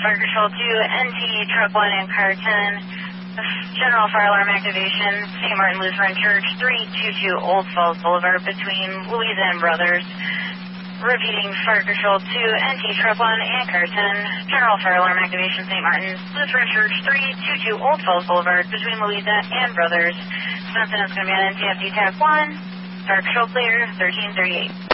Fire Control 2, NT, Truck 1, and Car 10. General fire alarm activation, St. Martin Lutheran Church, 322 Old Falls Boulevard between Louisa and Brothers. Repeating, Fire Control 2, NT, Truck 1, and Car 10. General fire alarm activation, St. Martin Lutheran Church, 322 Old Falls Boulevard between Louisa and Brothers. Something is going to be on NTFD Tag 1. Fire Control clear, 1338.